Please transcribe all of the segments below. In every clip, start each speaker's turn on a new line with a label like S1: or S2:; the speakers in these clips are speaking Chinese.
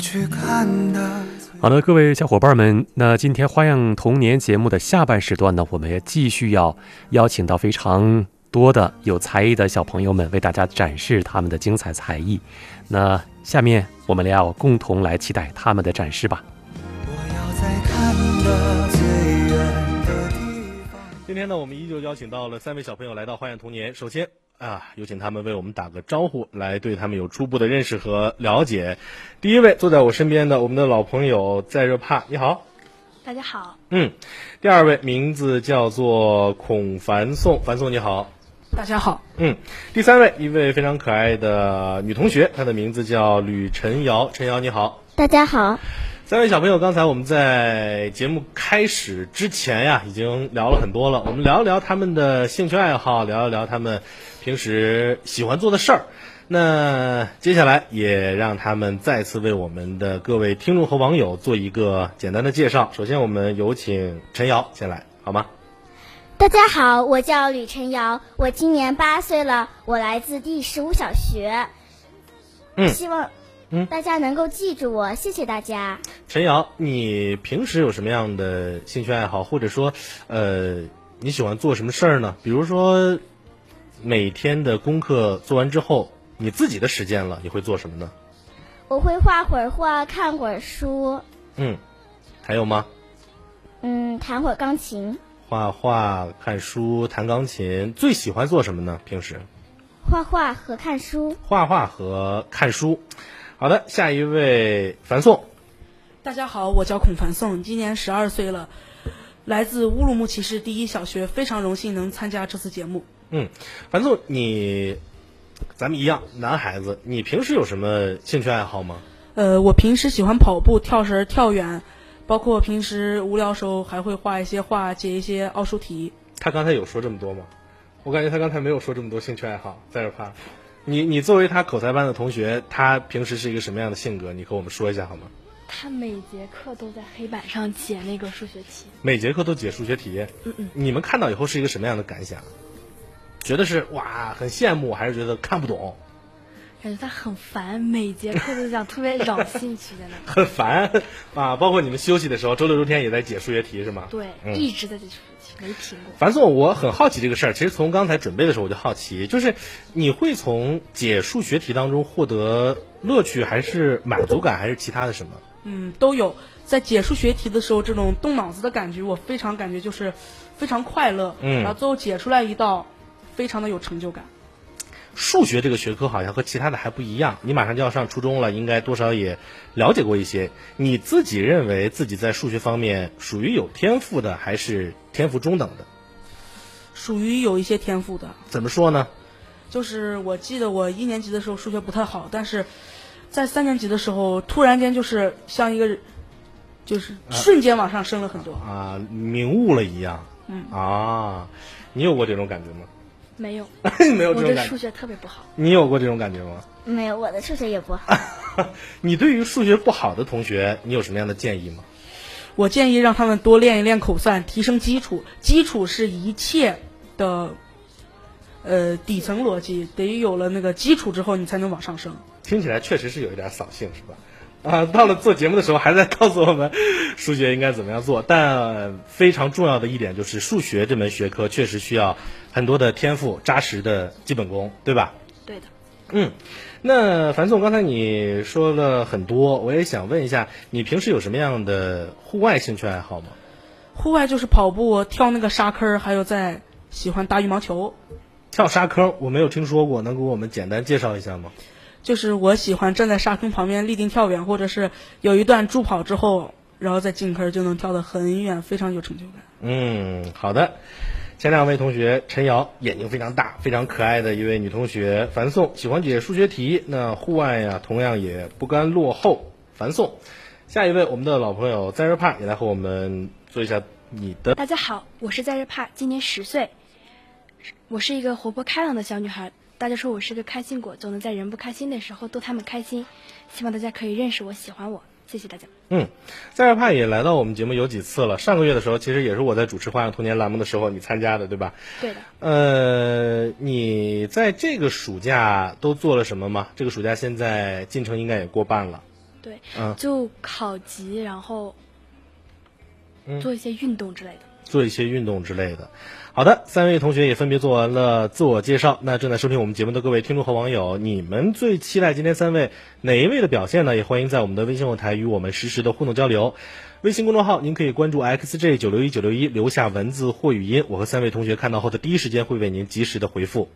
S1: 好的，各位小伙伴们，那今天花样童年节目的下半时段呢，我们也继续要邀请到非常多的有才艺的小朋友们，为大家展示他们的精彩才艺。那下面我们要共同来期待他们的展示吧。
S2: 今天呢，我们依旧邀请到了3位小朋友来到花样童年。首先有请他们为我们打个招呼，来对他们有初步的认识和了解。第一位坐在我身边的我们的老朋友在热帕，你好。
S3: 大家好。
S2: 第二位名字叫做孔凡颂，凡颂你好。
S4: 大家好。
S2: 第三位一位非常可爱的女同学，她的名字叫吕晨瑶，晨瑶你好。
S5: 大家好。
S2: 3位小朋友，刚才我们在节目开始之前已经聊了很多了。我们聊一聊他们的兴趣爱好，聊一聊他们平时喜欢做的事儿。那接下来也让他们再次为我们的各位听众和网友做一个简单的介绍。首先我们有请陈瑶先来，好吗？
S5: 大家好，我叫吕晨瑶，我今年8岁了，我来自第15小学。希望大家能够记住我，谢谢大家。
S2: 陈瑶，你平时有什么样的兴趣爱好，或者说你喜欢做什么事儿呢？比如说每天的功课做完之后，你自己的时间了，你会做什么呢？
S5: 我会画会儿画，看会儿书。
S2: 还有吗？
S5: 弹会儿钢琴。
S2: 画画、看书、弹钢琴。最喜欢做什么呢？平时
S5: 画画和看书。
S2: 画画和看书。好的，下一位樊颂。
S4: 大家好，我叫孔樊颂，今年12岁了，来自乌鲁木齐市第1小学，非常荣幸能参加这次节目。
S2: 樊颂，咱们一样，男孩子，你平时有什么兴趣爱好吗？
S4: 我平时喜欢跑步、跳绳、跳远，包括平时无聊时候还会画一些画，解一些奥数题。
S2: 他刚才有说这么多吗？我感觉他刚才没有说这么多兴趣爱好，在这怕。你作为他口才班的同学，他平时是一个什么样的性格？你和我们说一下好吗？
S3: 他每节课都在黑板上解那个数学题。
S2: 每节课都解数学题？你们看到以后是一个什么样的感想？觉得是哇很羡慕，还是觉得看不懂？
S3: 感觉他很烦，每节课都讲特别扰兴趣在那。
S2: 很烦包括你们休息的时候，周六周天也在解数学题是吗？
S3: 对，一直在解数学题，没停过。
S2: 樊颂，我很好奇这个事儿。其实从刚才准备的时候我就好奇，就是你会从解数学题当中获得乐趣，还是满足感，还是其他的什么？
S4: 都有。在解数学题的时候，这种动脑子的感觉，我感觉就是非常快乐。然后最后解出来一道，非常的有成就感。
S2: 数学这个学科好像和其他的还不一样，你马上就要上初中了，应该多少也了解过一些。你自己认为自己在数学方面属于有天赋的，还是天赋中等的？
S4: 属于有一些天赋的。
S2: 怎么说呢？
S4: 就是我记得我1年级的时候数学不太好，但是在3年级的时候，突然间就是像一个就是瞬间往上升了很多
S2: 明悟了一样。你有过这种感觉吗？
S3: 没有。
S2: 没有这种感觉。
S3: 我的数学特别不好。
S2: 你有过这种感觉吗？
S5: 没有，我的数学也不好。
S2: 你对于数学不好的同学，你有什么样的建议吗？
S4: 我建议让他们多练一练口算，提升基础。基础是一切的底层逻辑，得有了那个基础之后，你才能往上升。
S2: 听起来确实是有一点扫兴，是吧？到了做节目的时候还在告诉我们数学应该怎么样做，但非常重要的一点就是数学这门学科确实需要很多的天赋、扎实的基本功，对吧？
S3: 对的。
S2: 那樊颂，刚才你说了很多，我也想问一下，你平时有什么样的户外兴趣爱好吗？
S4: 户外就是跑步、跳那个沙坑，还有喜欢打羽毛球。
S2: 跳沙坑我没有听说过，能给我们简单介绍一下吗？
S4: 就是我喜欢站在沙坑旁边立定跳远，或者是有一段助跑之后，然后再进坑就能跳得很远，非常有成就感。
S2: 好的。前2位同学，陈瑶眼睛非常大、非常可爱的一位女同学，樊颂喜欢解数学题，那户外同样也不甘落后。樊颂，下一位我们的老朋友在热帕也来和我们做一下你的。
S3: 大家好，我是在热帕，今年10岁，我是一个活泼开朗的小女孩。大家说我是个开心果，总能在人不开心的时候逗他们开心。希望大家可以认识我，喜欢我，谢谢大家。
S2: 在热帕也来到我们节目有几次了，上个月的时候其实也是我在主持花样童年栏目的时候你参加的，对吧？
S3: 对的。
S2: 你在这个暑假都做了什么吗？这个暑假现在进程应该也过半了。
S3: 对，就考级，然后做一些运动之类的。
S2: 做一些运动之类的。好的，3位同学也分别做完了自我介绍。那正在收听我们节目的各位听众和网友，你们最期待今天3位哪一位的表现呢？也欢迎在我们的微信后台与我们实时的互动交流。微信公众号您可以关注 XJ961961，留下文字或语音，我和3位同学看到后的第一时间会为您及时的回复。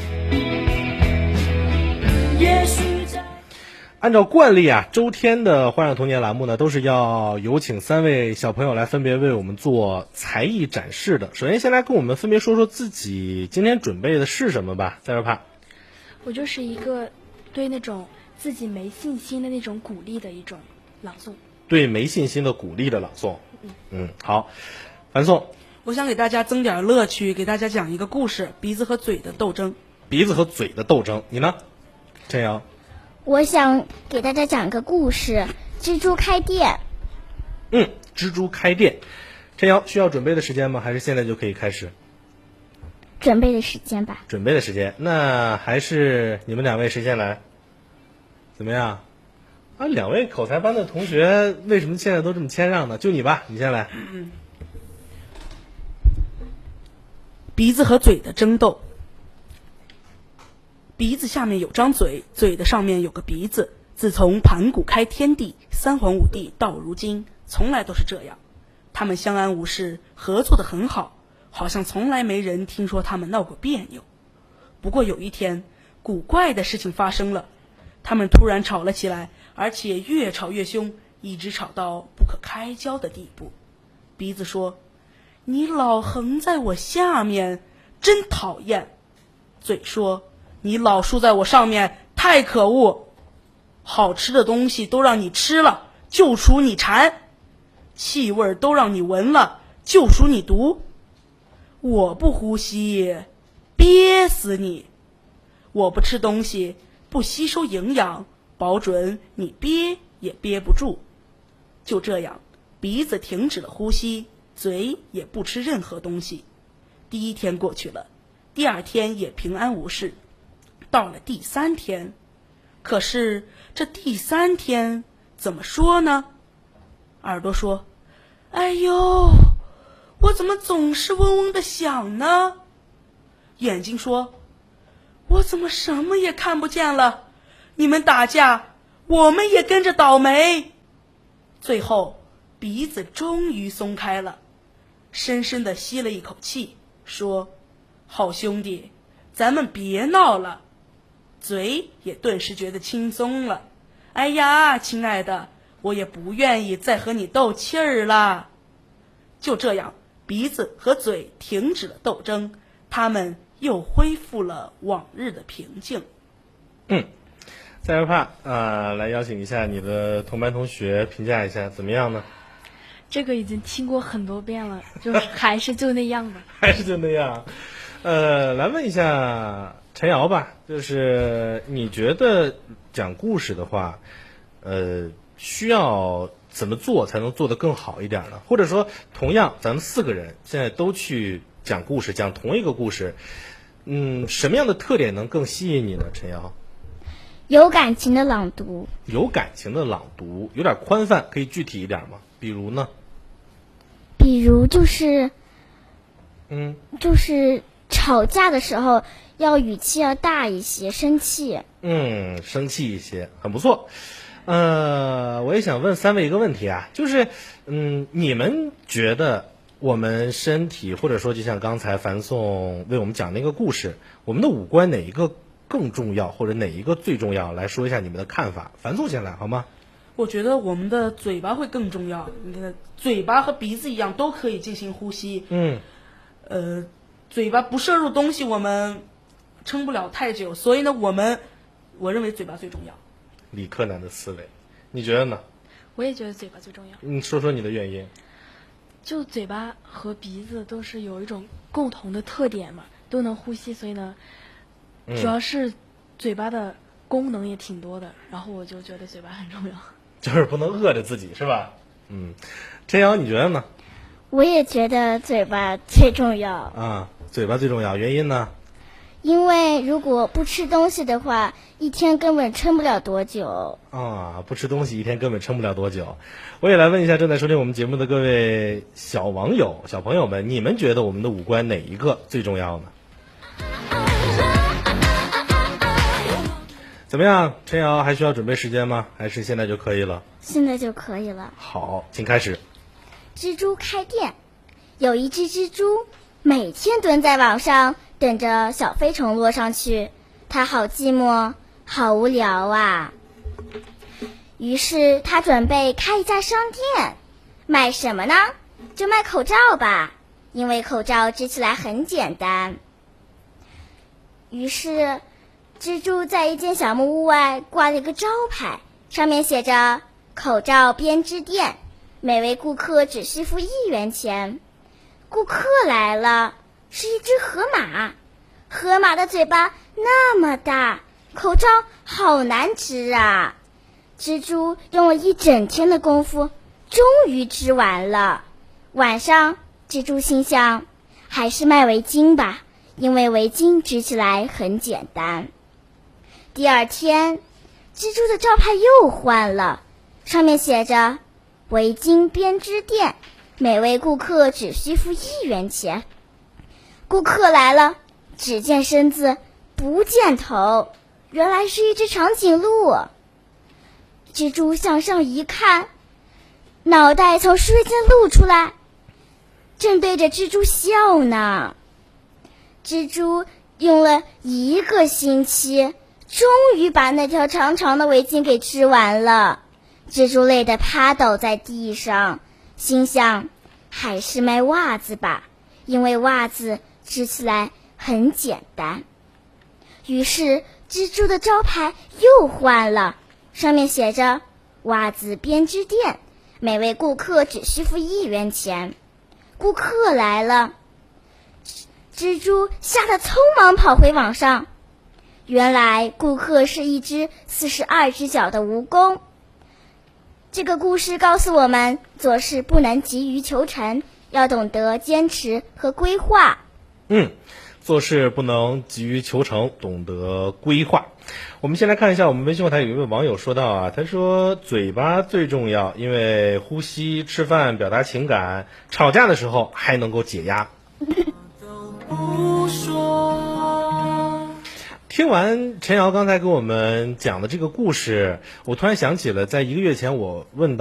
S2: 按照惯例啊，周天的欢乐童年栏目呢，都是要有请3位小朋友来分别为我们做才艺展示的。首先，先来跟我们分别说说自己今天准备的是什么吧。在这怕，
S3: 我就是一个对那种自己没信心的那种鼓励的一种朗诵。
S2: 对没信心的鼓励的朗诵。好，樊颂。
S4: 我想给大家增点乐趣，给大家讲一个故事：鼻子和嘴的斗争。
S2: 鼻子和嘴的斗争，你呢，陈瑶？
S5: 我想给大家讲个故事：蜘蛛开店。
S2: 蜘蛛开店。陈瑶，需要准备的时间吗？还是现在就可以开始？
S5: 准备的时间吧。
S2: 准备的时间，那还是你们2位谁先来？怎么样？啊，2位口才班的同学为什么现在都这么谦让呢？就你吧，你先来。
S4: 鼻子和嘴的争斗。鼻子下面有张嘴，嘴的上面有个鼻子。自从盘古开天地，3皇5帝到如今，从来都是这样。他们相安无事，合作得很好，好像从来没人听说他们闹过别扭。不过有一天，古怪的事情发生了，他们突然吵了起来，而且越吵越凶，一直吵到不可开交的地步。鼻子说：“你老横在我下面，真讨厌。”嘴说：“你老竖在我上面，太可恶！好吃的东西都让你吃了，就属你馋；气味都让你闻了，就属你毒。我不呼吸，憋死你；我不吃东西，不吸收营养，保准你憋也憋不住。”就这样，鼻子停止了呼吸，嘴也不吃任何东西。第1天过去了，第2天也平安无事。到了第3天，可是这第3天怎么说呢？耳朵说：“哎呦，我怎么总是嗡嗡的响呢？”眼睛说：“我怎么什么也看不见了？你们打架，我们也跟着倒霉。”最后，鼻子终于松开了，深深地吸了一口气，说：“好兄弟，咱们别闹了。”嘴也顿时觉得轻松了。哎呀，亲爱的，我也不愿意再和你斗气儿了。就这样，鼻子和嘴停止了斗争，他们又恢复了往日的平静。
S2: 赛尔帕来邀请一下你的同班同学评价一下怎么样呢？
S3: 这个已经听过很多遍了，就是还是就那样吧。
S2: 还是就那样。来问一下陈瑶吧，就是你觉得讲故事的话，需要怎么做才能做得更好一点呢？或者说，同样咱们4个人现在都去讲故事，讲同一个故事，什么样的特点能更吸引你呢？陈瑶？
S5: 有感情的朗读。
S2: 有感情的朗读，有点宽泛，可以具体一点吗？比如呢？
S5: 比如就是吵架的时候语气要大一些，生气。
S2: 生气一些，很不错。我也想问3位一个问题啊，就是你们觉得我们身体，或者说就像刚才樊颂为我们讲那个故事，我们的五官哪一个更重要，或者哪一个最重要？来说一下你们的看法。樊颂先来好吗？
S4: 我觉得我们的嘴巴会更重要。你看，嘴巴和鼻子一样都可以进行呼吸。嘴巴不摄入东西，我们撑不了太久，所以呢，我认为嘴巴最重要。
S2: 理科男的思维，你觉得呢？
S3: 我也觉得嘴巴最重要。
S2: 你说说你的原因。
S3: 就嘴巴和鼻子都是有一种共同的特点嘛，都能呼吸，所以呢，主要是嘴巴的功能也挺多的，然后我就觉得嘴巴很重要。
S2: 就是不能饿着自己，是吧？陈瑶，你觉得呢？
S5: 我也觉得嘴巴最重要。
S2: 嘴巴最重要，原因呢？
S5: 因为如果不吃东西的话，一天根本撑不了多久。
S2: 啊，不吃东西一天根本撑不了多久。我也来问一下正在收听我们节目的各位小网友、小朋友们，你们觉得我们的五官哪一个最重要呢？怎么样，陈瑶还需要准备时间吗？还是现在就可以了？
S5: 现在就可以了。
S2: 好，请开始。
S5: 蜘蛛开店。有一只蜘蛛每天蹲在网上等着小飞虫落上去，它好寂寞，好无聊啊。于是他准备开一家商店，卖什么呢？就卖口罩吧，因为口罩织起来很简单。于是蜘蛛在一间小木屋外挂了一个招牌，上面写着口罩编织店，每位顾客只需付1元钱。顾客来了，是一只河马。河马的嘴巴那么大，口罩好难织啊。蜘蛛用了一整天的功夫，终于织完了。晚上，蜘蛛心想，还是卖围巾吧，因为围巾织起来很简单。第二天，蜘蛛的招牌又换了，上面写着围巾编织店，每位顾客只需付1元钱。顾客来了，只见身子不见头，原来是一只长颈鹿。蜘蛛向上一看，脑袋从睡间露出来，正对着蜘蛛笑呢。蜘蛛用了1个星期，终于把那条长长的围巾给织完了。蜘蛛累得趴倒在地上，心想，还是卖袜子吧，因为袜子织起来很简单。于是蜘蛛的招牌又换了，上面写着袜子编织店，每位顾客只需付1元钱。顾客来了，蜘蛛吓得匆忙跑回网上。原来顾客是一只42只脚的蜈蚣。这个故事告诉我们，做事不能急于求成，要懂得坚持和规划。
S2: 做事不能急于求成，懂得规划。我们先来看一下我们微信后台有一位网友说到啊，他说嘴巴最重要，因为呼吸、吃饭、表达情感，吵架的时候还能够解压。听完陈瑶刚才给我们讲的这个故事，我突然想起了在1个月前我问到